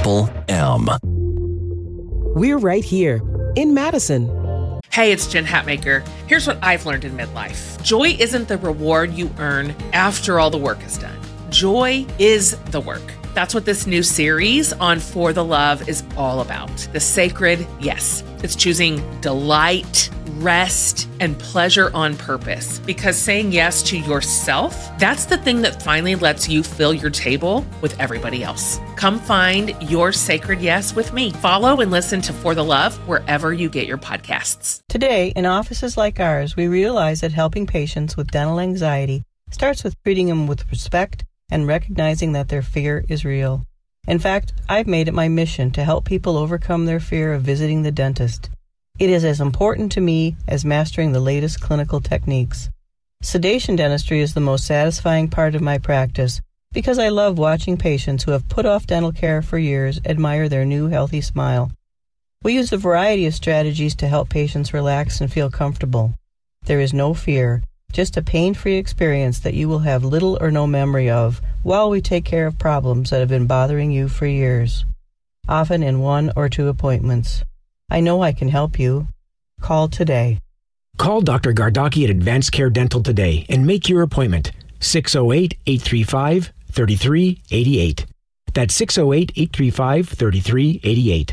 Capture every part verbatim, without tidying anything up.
Triple M. We're right here in Madison. Hey, it's Jen Hatmaker. Here's what I've learned in midlife. Joy isn't the reward you earn after all the work is done. Joy is the work. That's what this new series on For the Love is all about. The sacred yes. It's choosing delight, rest, and pleasure on purpose. Because saying yes to yourself, that's the thing that finally lets you fill your table with everybody else. Come find your sacred yes with me. Follow and listen to For the Love wherever you get your podcasts. Today, in offices like ours, we realize that helping patients with dental anxiety starts with treating them with respect and recognizing that their fear is real. In fact, I've made it my mission to help people overcome their fear of visiting the dentist. It is as important to me as mastering the latest clinical techniques. Sedation dentistry is the most satisfying part of my practice because I love watching patients who have put off dental care for years admire their new healthy smile. We use a variety of strategies to help patients relax and feel comfortable. There is no fear, just a pain-free experience that you will have little or no memory of while we take care of problems that have been bothering you for years, often in one or two appointments. I know I can help you. Call today. Call Doctor Gardaki at Advanced Care Dental today and make your appointment. six oh eight, eight three five, three three eight eight. That's six oh eight, eight three five, three three eight eight.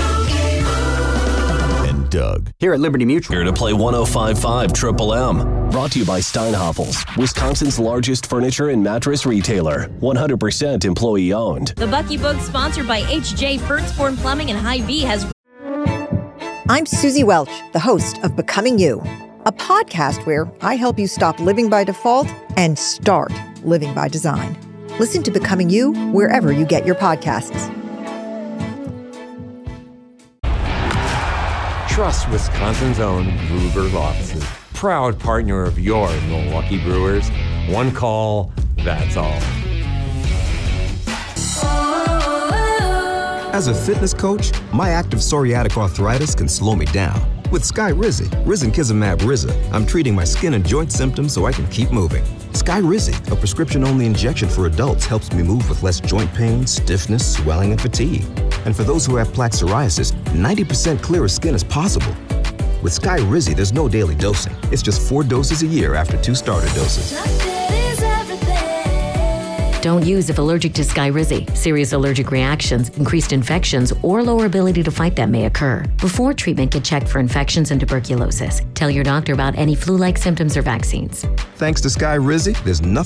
And Doug. Here at Liberty Mutual. Here to play one oh five point five Triple M. Brought to you by Steinhoffels, Wisconsin's largest furniture and mattress retailer. one hundred percent employee owned. The Bucky Book, sponsored by H J Furtzborn Plumbing and Hy-Vee, has... I'm Susie Welch, the host of Becoming You, a podcast where I help you stop living by default and start living by design. Listen to Becoming You wherever you get your podcasts. Trust Wisconsin's own Ruger's offices. Proud partner of your Milwaukee Brewers. One call, that's all. As a fitness coach, my active psoriatic arthritis can slow me down. With Skyrizi, risankizumab Riza, I'm treating my skin and joint symptoms so I can keep moving. Skyrizi, a prescription-only injection for adults, helps me move with less joint pain, stiffness, swelling, and fatigue. And for those who have plaque psoriasis, ninety percent clearer skin is possible. With Skyrizi, there's no daily dosing. It's just four doses a year after two starter doses. Don't use if allergic to Skyrizi. Serious allergic reactions, increased infections, or lower ability to fight them may occur. Before treatment, get checked for infections and tuberculosis. Tell your doctor about any flu-like symptoms or vaccines. Thanks to Skyrizi, there's nothing